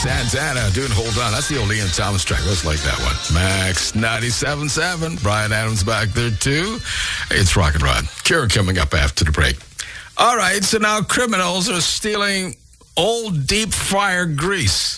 Santana doing Hold On. That's the old Ian Thomas track. Let's like that one. Max 97.7. Brian Adams back there too. It's Rock and Rod. Cure coming up after the break. All right, so now criminals are stealing old deep fryer grease.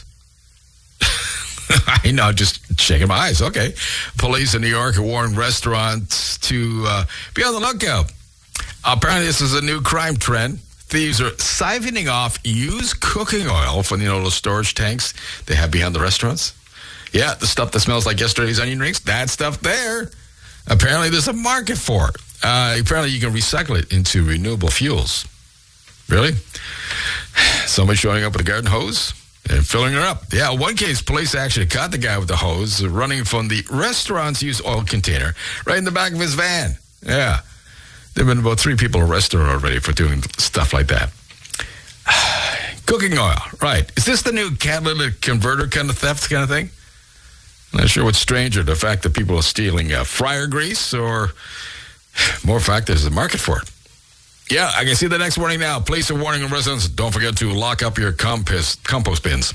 I know, just shaking my eyes. Okay. Police in New York are warning restaurants to be on the lookout. Apparently, this is a new crime trend. Thieves are siphoning off used cooking oil from, those storage tanks they have behind the restaurants. Yeah, the stuff that smells like yesterday's onion rings, that stuff there. Apparently, there's a market for it. Apparently, you can recycle it into renewable fuels. Really? Somebody showing up with a garden hose and filling her up. Yeah, in one case, police actually caught the guy with the hose running from the restaurant's used oil container right in the back of his van. Yeah. There have been about 3 people arrested already for doing stuff like that. Cooking oil, right. Is this the new catalytic converter kind of theft kind of thing? I'm not sure what's stranger, the fact that people are stealing fryer grease or more fact there's a market for it. Yeah, I can see the next warning now. Police are warning residents, don't forget to lock up your compost bins.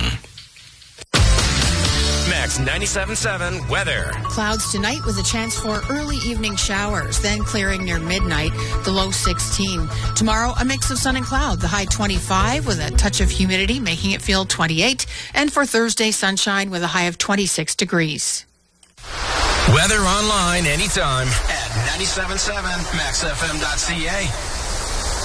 Max 97.7 weather. Clouds tonight with a chance for early evening showers, then clearing near midnight, the low 16. Tomorrow, a mix of sun and cloud, the high 25 with a touch of humidity, making it feel 28. And for Thursday, sunshine with a high of 26 degrees. Weather online anytime at 97.7maxfm.ca.